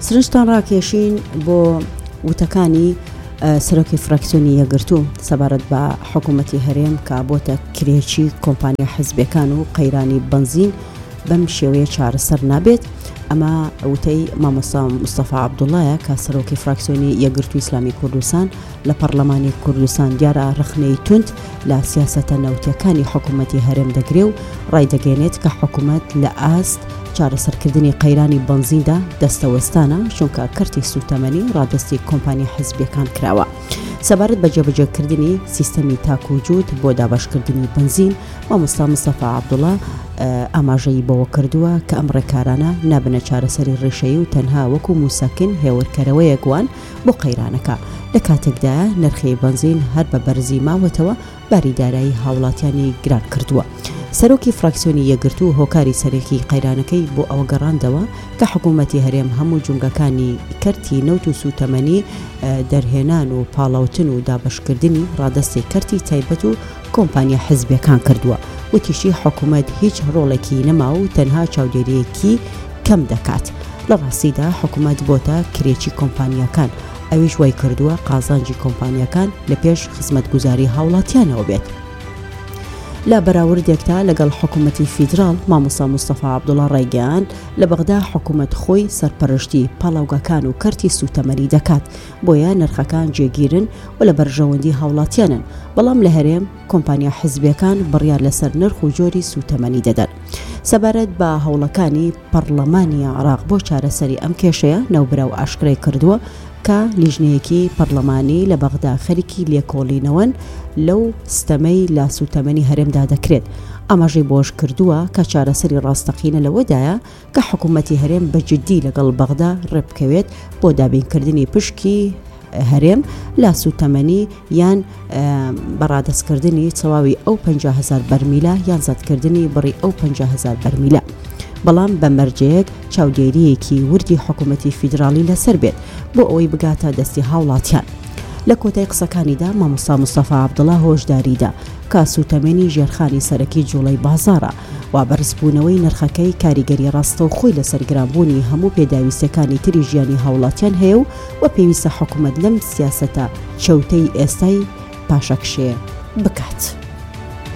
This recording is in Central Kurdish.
سرنجتان ڕاکێشین بۆ وتەکانی سەرۆکی فراکسیۆنی یەکگرتوو سەبارەت بە حکوومەتی هەرێم کە بۆتە کرێکی کۆمپانیا حیزبیەکان و قەیرانی بنزین بەم شێوەیە چارەسەر نابێت. ئەمە وتەی مامۆستا مستەفا عەبدوڵڵایە کە سەرۆکی فراکسیۆنی یەکگرتووی ئیسلامی کوردستان لە پەرلەمانی کوردستان دیارە ڕخنەی توند لە سیاسەتە نەوتیەکانی حکوومەتی هەرێم دەگرێ و ڕایدەگەێنێت کە حکوومەت لە ئاست چارەسەرکردنی قەیرانی بنزیندا دەستەوەستانە چونکە کەرتی سوتەمەنی ڕادستی کۆمپانیا حیزبیەکان کراوە. سەبارەت بە جێبەجێکردنی سیستەمی تاکوجود بۆ دابەشکردنی بنزین مامۆستا مستەفا عەبدوڵڵا ئاماژەی بەوە کردووە کە ئەم ڕێکارانە نابنە چارەسەری ڕێشەیی و تەنها وەکو موسەکن هێورکەرەوەیەک وان بۆ قەیرانەکە. لە کاتێکدا نرخی بنزین هەر بە بەرزی ماوەتەوە باریدارایی هاوڵاتیانی گران کردووە. سەرۆکی فراکسیۆنی یەکگرتوو هۆکاری سەرەکی قەیرانەکەی بۆ ئەوە گەڕاندەوە کە حکوومەتی هەرێم هەموو جونگەکانی کەرتی نەوت و سوتەمەنی دەرهێنان و پاڵاوتن و دابەشکردنی ڕادستی کەرتی تایبەت و کۆمپانیا حیزبیەکان کردووە. وتیشی حکوومەت هیچ ڕۆڵێکی نەما و تەنها چاودێریەکی کەم دەکات. لە ڕاستیدا حکوومەت بۆتە کرێکی کۆمپانیەکان، ئەویش وای کردووە قازانجی کۆمپانیەکان لە پێش خزمەتگوزاری هاوڵاتیانەوە بێت. لە بەراوردێکدا لەگەڵ حکوومەتی فیدراڵ مامۆستا مستەفا عەبدوڵڵا ڕایگەیاند لە بەغدا حکوومەت خۆی سەرپەرشتی پاڵاوگەکان و کەرتی سوتەمەنی دەکات بۆیە نرخەکان جێگیرن و لە بەرژەوەندی هاوڵاتیانن، بەڵام لە هەرێم کۆمپانیا حیزبیەکان بڕیار لەسەر نرخ و جۆری سوتەمەنی دەدەن. سەبارەت بە هەوڵەکانی پەرلەمانی عێراق بۆ چارەسەری ئەم کێشەیە نەوبرا و ئاشکرای کردووە کە لیژنەیەکی پەرلەمانی لە بەغدا خەریکی لێکۆڵینەوەن لەو ستەمەی لا سوتەمەنی هەرێمدا دەکرێت. ئاماژەی بۆش کردووە کە چارەسەری ڕاستەقینە لەوەدایە کە حکوومەتی هەرێم بەجددی لەگەڵ بەغدا ڕێبکەوێت بۆ دابینکردنی پشکی هەرێم لا سوتەمەنی یان بەڕادەستکردنی چەواوی ئەو 50,000 بەرمیلە یان زەدکردنی بڕی ئەو 50,000 بەرمیلە. بەڵام بە مەرجەیەک چاودێریەکی وردی حکوومەتی فیدراڵی لەسەر بێت بۆ ئەوەی بگاتە دەستی هاوڵاتیان. لە کۆتای قسەکانیدا مامۆستا مستەفا عەبدوڵڵا هۆشداریدا کە سوتەمەنی ژێرخانی سەرەکی جوڵەی بازارە و بەرزبوونەوەی نرخەکەی کاریگەری ڕاستە و خۆی لەسەر گرانبوونی هەموو پێداویستەکانی تری ژیانی هاوڵاتیان هەیە و پێویستە حکوومەت لەم سیاسەتە چەوتەی ئێستای پاشەکشێ بکات.